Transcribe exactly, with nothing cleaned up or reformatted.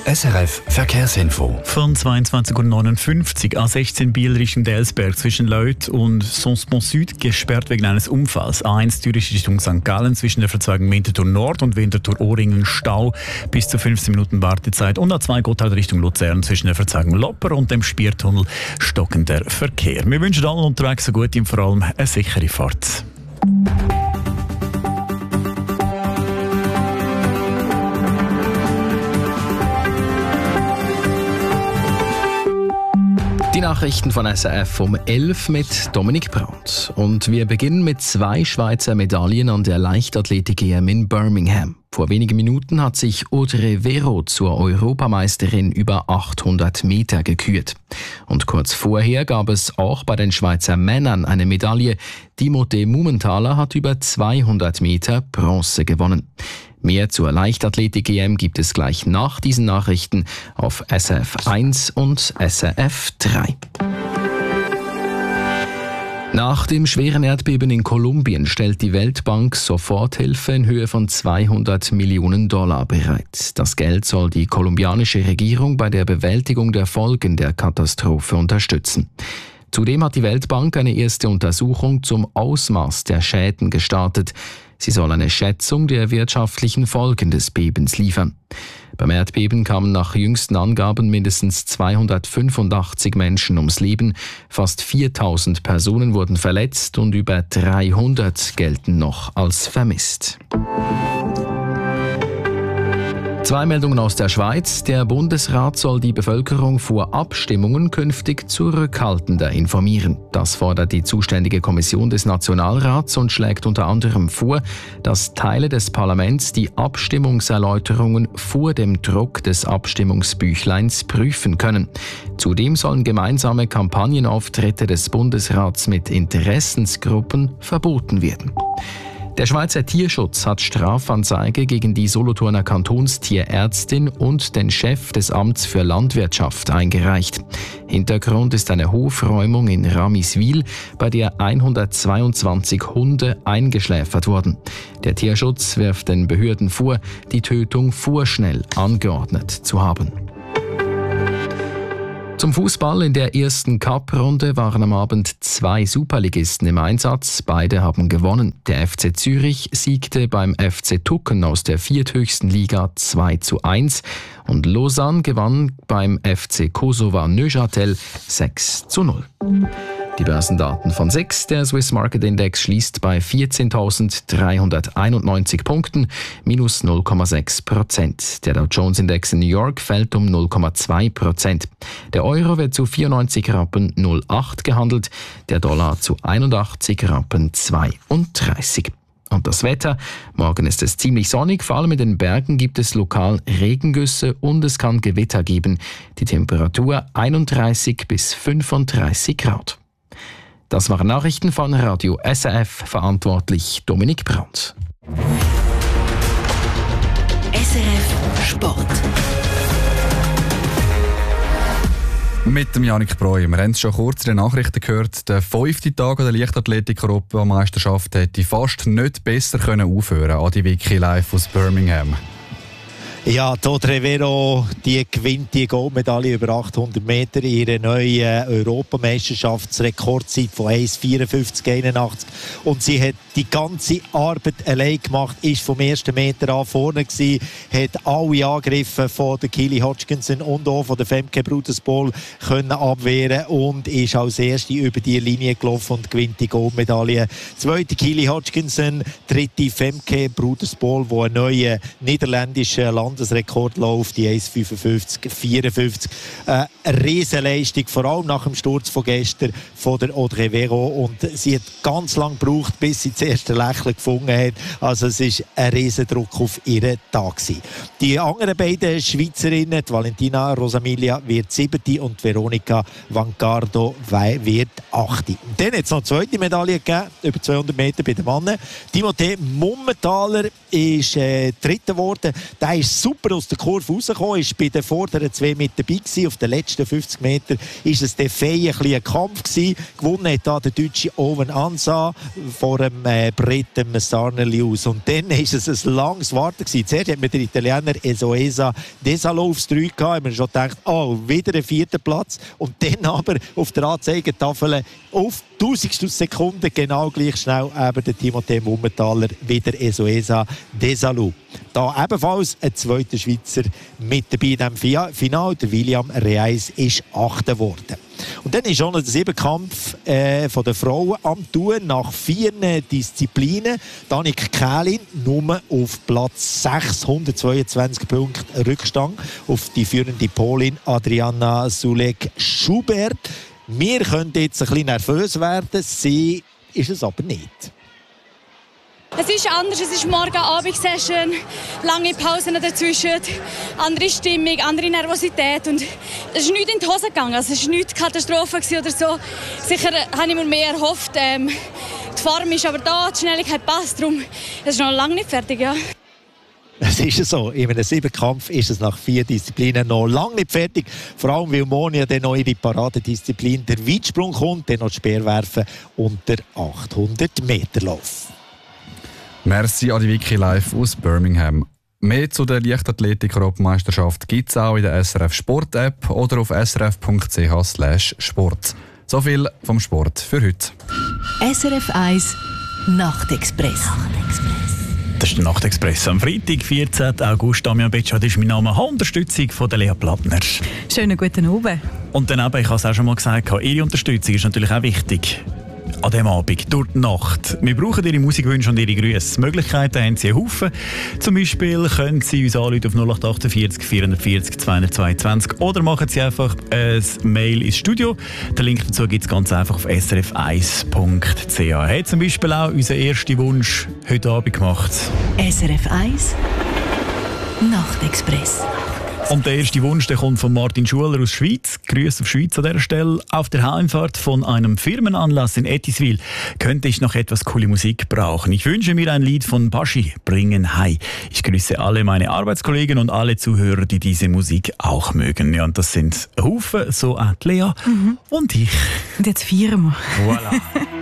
S R F Verkehrsinfo. Von zweiundzwanzig Uhr neunundfünfzig A sechzehn Biel Richtung Delsberg zwischen Leut und Sonsmont Süd gesperrt wegen eines Unfalls. A eins Zürich Richtung Sankt Gallen zwischen der Verzweigung Winterthur Nord und Winterthur Ohringen Stau bis zu fünfzehn Minuten Wartezeit. Und A zwei Gotthard Richtung Luzern zwischen der Verzweigung Lopper und dem Spiertunnel stockender Verkehr. Wir wünschen allen unterwegs so gut und vor allem eine sichere Fahrt. Die Nachrichten von S R F um elf mit Dominik Brandt. Und wir beginnen mit zwei Schweizer Medaillen an der Leichtathletik-E M in Birmingham. Vor wenigen Minuten hat sich Audrey Vero zur Europameisterin über achthundert Meter gekürt. Und kurz vorher gab es auch bei den Schweizer Männern eine Medaille. Timothée Mumenthaler hat über zweihundert Meter Bronze gewonnen. Mehr zur Leichtathletik-E M gibt es gleich nach diesen Nachrichten auf S R F eins und S R F drei. Nach dem schweren Erdbeben in Kolumbien stellt die Weltbank Soforthilfe in Höhe von zweihundert Millionen Dollar bereit. Das Geld soll die kolumbianische Regierung bei der Bewältigung der Folgen der Katastrophe unterstützen. Zudem hat die Weltbank eine erste Untersuchung zum Ausmaß der Schäden gestartet. Sie soll eine Schätzung der wirtschaftlichen Folgen des Bebens liefern. Beim Erdbeben kamen nach jüngsten Angaben mindestens zweihundertfünfundachtzig Menschen ums Leben, fast viertausend Personen wurden verletzt und über dreihundert gelten noch als vermisst. Zwei Meldungen aus der Schweiz. Der Bundesrat soll die Bevölkerung vor Abstimmungen künftig zurückhaltender informieren. Das fordert die zuständige Kommission des Nationalrats und schlägt unter anderem vor, dass Teile des Parlaments die Abstimmungserläuterungen vor dem Druck des Abstimmungsbüchleins prüfen können. Zudem sollen gemeinsame Kampagnenauftritte des Bundesrats mit Interessensgruppen verboten werden. Der Schweizer Tierschutz hat Strafanzeige gegen die Solothurner Kantonstierärztin und den Chef des Amts für Landwirtschaft eingereicht. Hintergrund ist eine Hofräumung in Ramiswil, bei der hundertzweiundzwanzig Hunde eingeschläfert wurden. Der Tierschutz wirft den Behörden vor, die Tötung vorschnell angeordnet zu haben. Zum Fußball: In der ersten Cup-Runde waren am Abend zwei Superligisten im Einsatz. Beide haben gewonnen. Der F C Zürich siegte beim F C Tucken aus der vierthöchsten Liga zwei zu eins und Lausanne gewann beim F C Kosova Neuchâtel sechs zu null. Die Börsendaten von S I X. Der Swiss Market Index schließt bei vierzehntausenddreihunderteinundneunzig Punkten, minus null Komma sechs Prozent. Der Dow Jones Index in New York fällt um null Komma zwei Prozent. Der Euro wird zu vierundneunzig Rappen null Komma acht gehandelt, der Dollar zu einundachtzig Rappen zweiunddreißig. Und das Wetter: Morgen ist es ziemlich sonnig, vor allem in den Bergen gibt es lokal Regengüsse und es kann Gewitter geben. Die Temperatur einunddreißig bis fünfunddreißig Grad. Das waren Nachrichten von Radio S R F, verantwortlich Dominik Brandt. S R F Sport. Mit dem Janik Breu. Wir haben es schon kurz in den Nachrichten gehört. Der fünfte Tag der Leichtathletik-Europameisterschaft hätte fast nicht besser aufhören können. Adi Vicky live aus Birmingham. Ja, Audrey Vero, die gewinnt die Goldmedaille über achthundert Meter, ihre neue Europameisterschaftsrekordzeit von eins vierundfünfzig einundachtzig. Und sie hat die ganze Arbeit allein gemacht, ist vom ersten Meter an vorne gewesen, hat alle Angriffe von der Keely Hodgkinson und auch von der Femke Brudersbol können abwehren und ist als erste über die Linie gelaufen und gewinnt die Goldmedaille. Zweite Keely Hodgkinson, dritte Femke Brudersbol, die einen neuen niederländischen Landesrekord läuft, die eins fünfundfünfzig vierundfünfzig. Äh, eine Riesenleistung, vor allem nach dem Sturz von gestern von der Audrey Vero. Und sie hat ganz lange gebraucht, bis sie das erste Lächeln gefunden hat. Also es war ein Riesendruck auf ihren Tag gewesen. Die anderen beiden Schweizerinnen, die Valentina Rosamilia wird siebte und Veronika Vancardo wird achte. Und dann hat es noch eine zweite Medaille gegeben, über zweihundert Meter bei den Männern. Timothée Mumenthaler ist äh, dritter geworden. Der ist super aus der Kurve rausgekommen, ist bei den vorderen zwei mit dabei gewesen. Auf den letzten fünfzig Metern ist es der Fei ein, ein Kampf gewesen. Gewonnen hat da der deutsche Owen Ansa vor dem äh, Briten Sarnelius. Und dann ist es ein langes Warten gewesen. Zuerst hat man den Italiener Esoesa Desalo aufs drei gehabt. Haben wir schon gedacht, oh, wieder ein vierter Platz. Und dann aber auf der Anzeigetafel auf tausendstel Sekunde genau gleich schnell eben der Timothée Mummentaler wieder Esoesa Desalo. Da ebenfalls ein zweiter Schweizer mit dabei in diesem Finale. Der William Reis ist Achter geworden. Und dann ist auch noch der Siebenkampf äh, von der Frauen am Tun nach vier Disziplinen. Danik Kählin nur auf Platz sechs, hundertzweiundzwanzig Punkte Rückstand auf die führende Polin Adriana Sulek-Schubert. Wir können jetzt ein bisschen nervös werden, sie ist es aber nicht. Es ist anders, es ist Morgen-Abend-Session, lange Pausen dazwischen, andere Stimmung, andere Nervosität und es ist nichts in die Hose gegangen, also es war nicht Katastrophe oder so. Sicher habe ich mir mehr erhofft, ähm, die Form ist aber da, die Schnelligkeit passt, darum es ist noch lange nicht fertig, ja. Es ist so, in einem Siebenkampf ist es nach vier Disziplinen noch lange nicht fertig. Vor allem, weil Monia dann noch ihre Paradedisziplin, der Weitsprung kommt, dann noch das Speerwerfen und der achthundert Meter Lauf. Merci an die Wiki Live aus Birmingham. Mehr zu der Leichtathletik-Europameisterschaft gibt es auch in der S R F Sport-App oder auf s r f punkt c h slash sport. So viel vom Sport für heute. S R F eins Nachtexpress. Das ist der Nachtexpress am Freitag, vierzehnten August. Damian Betschat ist mein Name. Unterstützung von der Lea Plattner. Schönen guten Abend. Und dann eben, ich habe es auch schon mal gesagt, Ihre Unterstützung ist natürlich auch wichtig. An diesem Abend, durch die Nacht. Wir brauchen Ihre Musikwünsche und Ihre Grüße. Möglichkeiten haben Sie einen Haufen. Zum Beispiel können Sie uns anrufen auf null acht achtundvierzig vierundvierzig zweihundertzweiundzwanzig oder machen Sie einfach ein Mail ins Studio. Den Link dazu gibt es ganz einfach auf s r f eins punkt c h. Hat zum Beispiel auch unseren ersten Wunsch heute Abend gemacht. S R F eins Nachtexpress. Und der erste Wunsch der kommt von Martin Schuler aus Schweiz. Grüße auf Schweiz an dieser Stelle. Auf der Heimfahrt von einem Firmenanlass in Etiswil könnte ich noch etwas coole Musik brauchen. Ich wünsche mir ein Lied von Baschi, Bringen Hei. Ich grüße alle meine Arbeitskollegen und alle Zuhörer, die diese Musik auch mögen. Ja, und das sind Haufen, so auch Lea mhm. und ich. Und jetzt feiern wir. Voilà.